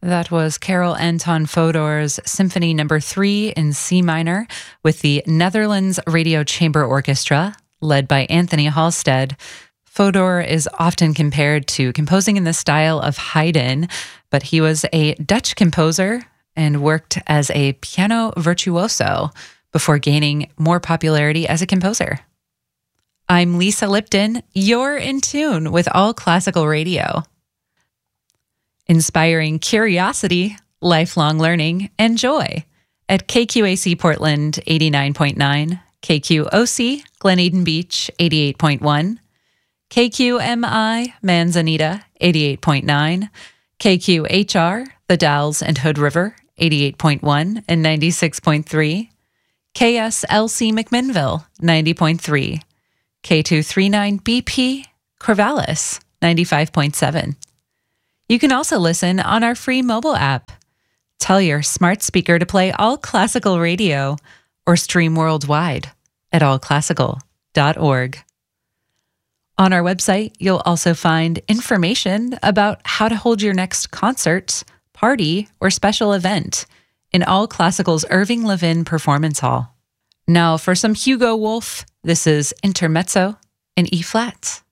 That was Karel Anton Fodor's Symphony No. 3 in C minor with the Netherlands Radio Chamber Orchestra, led by Anthony Halstead. Fodor is often compared to composing in the style of Haydn, but he was a Dutch composer and worked as a piano virtuoso before gaining more popularity as a composer. I'm Lisa Lipton. You're in tune with All Classical Radio. Inspiring curiosity, lifelong learning, and joy at KQAC Portland 89.9, KQOC Glen Eden Beach 88.1, KQMI Manzanita 88.9, KQHR The Dalles and Hood River 88.1 and 96.3, KSLC McMinnville 90.3, K239BP Corvallis 95.7. You can also listen on our free mobile app. Tell your smart speaker to play All Classical Radio or stream worldwide at allclassical.org. On our website, you'll also find information about how to hold your next concert, party, or special event in All Classical's Irving Levin Performance Hall. Now for some Hugo Wolf, this is Intermezzo in E-flat.